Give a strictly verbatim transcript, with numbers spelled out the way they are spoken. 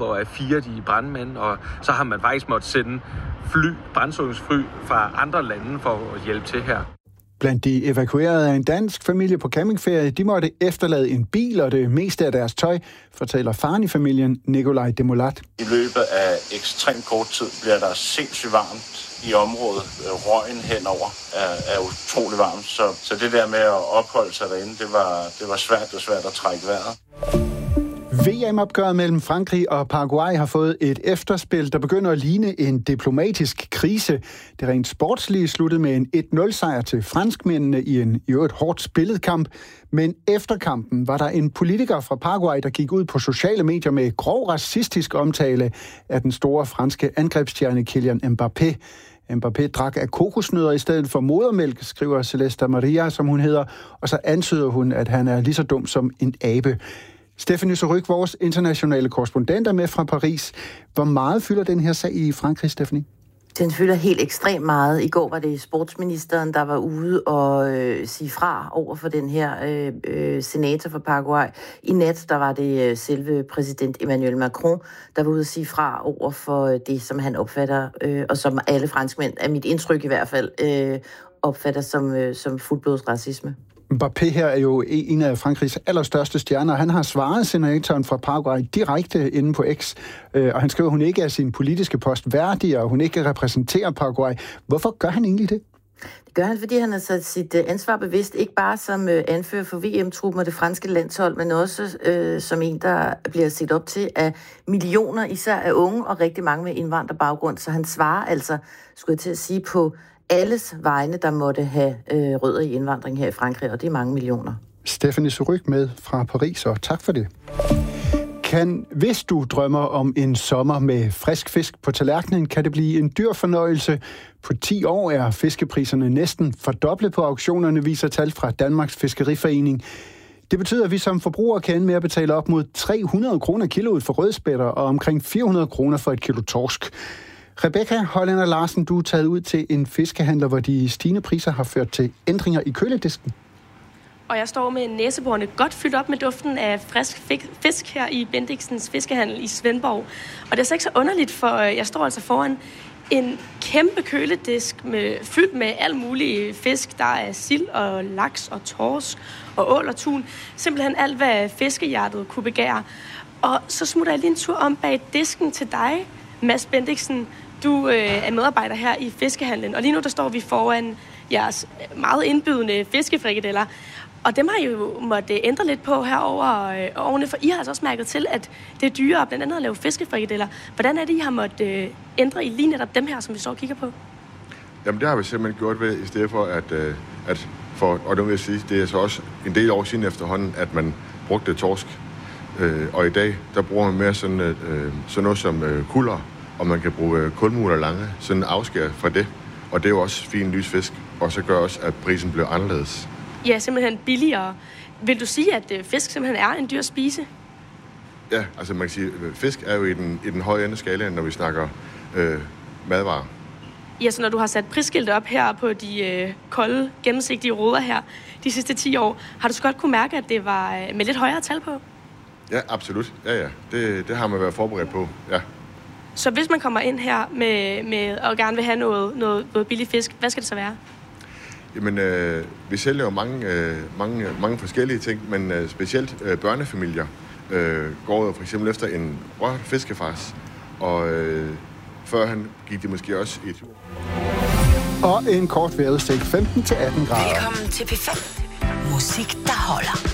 hvor fire de er brandmænd, og så har man faktisk måttet sende fly, brandslukningsfly fra andre lande for at hjælpe til her. Blandt de evakuerede er en dansk familie på campingferie. De måtte efterlade en bil og det meste af deres tøj, fortæller faren i familien, Nikolaj Demolat. I løbet af ekstremt kort tid bliver der sindssygt varmt i området. Røgen henover er, er utrolig varmt, så, så det der med at opholde sig derinde, det var, det var svært og svært at trække vejret. V M-opgøret mellem Frankrig og Paraguay har fået et efterspil, der begynder at ligne en diplomatisk krise. Det rent sportslige sluttede med en et nul sejr til franskmændene i en i øvrigt hårdt spillet kamp. Men efter kampen var der en politiker fra Paraguay, der gik ud på sociale medier med grov racistisk omtale af den store franske angrebsstjerne Kylian Mbappé. Mbappé drak af kokosnødder i stedet for modermælk, skriver Celeste Maria, som hun hedder, og så antyder hun, at han er lige så dum som en abe. Stephanie Surrugue, vores internationale korrespondent, er med fra Paris. Hvor meget fylder den her sag i Frankrig, Stephanie? Den fylder helt ekstremt meget. I går var det sportsministeren, der var ude og øh, sige fra over for den her øh, øh, senator fra Paraguay. I nat, der var det øh, selve præsident Emmanuel Macron, der var ude at sige fra over for øh, det, som han opfatter, øh, og som alle franskmænd, af mit indtryk i hvert fald, øh, opfatter som, øh, som fuldblodsracisme. Mbappé her er jo en af Frankrigs allerstørste stjerner. Han har svaret senatoren fra Paraguay direkte inde på X, og han skriver, at hun ikke er sin politiske post værdig, og hun ikke repræsenterer Paraguay. Hvorfor gør han egentlig det? Det gør han, fordi han har sat sit ansvar bevidst, ikke bare som anfører for V M-truppen og det franske landshold, men også øh, som en, der bliver set op til af millioner, især af unge og rigtig mange med indvandrerbaggrund. Så han svarer altså, skulle jeg til at sige, på alles vegne, der måtte have øh, rødder i indvandring her i Frankrig, og det er mange millioner. Stephanie Surrugue med fra Paris, og tak for det. Kan, hvis du drømmer om en sommer med frisk fisk på tallerkenen, kan det blive en dyr fornøjelse. På ti år er fiskepriserne næsten fordoblet på auktionerne, viser tal fra Danmarks Fiskeriforening. Det betyder, at vi som forbrugere kan ende med at betale op mod tre hundrede kroner kiloet for rødspætter og omkring fire hundrede kroner for et kilo torsk. Rebecca Hollænder Larsen, du er taget ud til en fiskehandler, hvor de stigende priser har ført til ændringer i køledisken. Og jeg står med næseborene godt fyldt op med duften af frisk fisk her i Bendiksens Fiskehandel i Svendborg. Og det er så ikke så underligt, for jeg står altså foran en kæmpe køledisk med, fyldt med al mulig fisk. Der er sild og laks og torsk og ål og tun. Simpelthen alt, hvad fiskehjertet kunne begære. Og så smutter jeg lige en tur om bag disken til dig, Mads Bendiksen. Du øh, er medarbejder her i Fiskehandlen, og lige nu der står vi foran jeres meget indbydende fiskefrikadeller. Og dem har I jo måttet ændre lidt på herover øh, årene, for I har altså også mærket til, at det er dyrere blandt andet at lave fiskefrikadeller. Hvordan er det, I har måttet øh, ændre i lige netop dem her, som vi står og kigger på? Jamen det har vi simpelthen gjort ved, i stedet for at, øh, at for, og det vil jeg sige, det er så også en del år siden efterhånden, at man brugte torsk. Øh, og i dag, der bruger man mere sådan, øh, sådan noget som øh, kulder, og man kan bruge øh, kulmuler lange, sådan afskær fra det. Og det er jo også fin lys fisk, og så gør også, at prisen bliver anderledes. Ja, simpelthen billigere. Vil du sige, at øh, fisk simpelthen er en dyr spise? Ja, altså man kan sige, at fisk er jo i den, i den høje ende skala, når vi snakker øh, madvarer. Ja, så når du har sat prisskilte op her på de øh, kolde, gennemsigtige ruder her de sidste ti år, har du så godt kunne mærke, at det var øh, med lidt højere tal på? Ja, absolut. Ja, ja. Det, det har man været forberedt på, ja. Så hvis man kommer ind her med, med og gerne vil have noget, noget, noget billig fisk, hvad skal det så være? Jamen, øh, vi sælger jo mange, øh, mange, mange forskellige ting, men øh, specielt øh, børnefamilier øh, går jo for eksempel efter en rørt fiskefars, og øh, førhen gik det måske også i tur. Og en kort vejrudsigt femten til atten grader. Velkommen til P fem. Musik, der holder.